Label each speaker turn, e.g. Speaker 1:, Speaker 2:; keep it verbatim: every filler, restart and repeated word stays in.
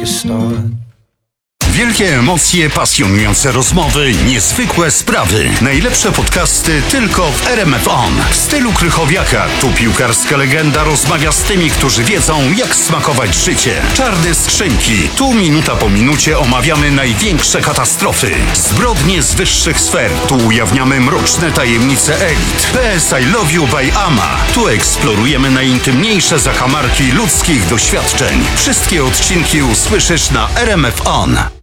Speaker 1: a start.
Speaker 2: Wielkie emocje, pasjonujące rozmowy, niezwykłe sprawy. Najlepsze podcasty tylko w R M F On. W stylu Krychowiaka. Tu piłkarska legenda rozmawia z tymi, którzy wiedzą, jak smakować życie. Czarne skrzynki. Tu minuta po minucie omawiamy największe katastrofy. Zbrodnie z wyższych sfer. Tu ujawniamy mroczne tajemnice elit. P S I Love You by Ama. Tu eksplorujemy najintymniejsze zakamarki ludzkich doświadczeń. Wszystkie odcinki usłyszysz na R M F On.